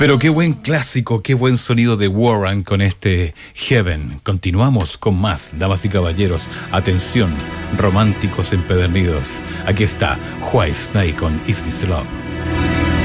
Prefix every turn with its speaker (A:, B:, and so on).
A: Pero qué buen clásico, qué buen sonido de Warren con este Heaven. Continuamos con más, damas y caballeros. Atención, románticos empedernidos. Aquí está Whitesnake con Is This Love.